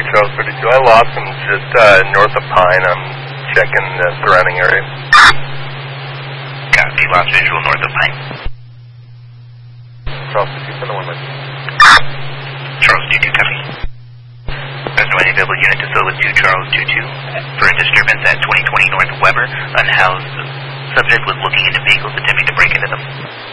Charles 32. I lost him just north of Pine. I'm checking the surrounding area. Copy, lost visual north of Pine. Charles 32, send the one with you. Charles 22, copy. There's no any available unit to fill with 2 Charles 22 for a disturbance at 2020 North Weber. Unhoused subject was looking into vehicles attempting to break into them.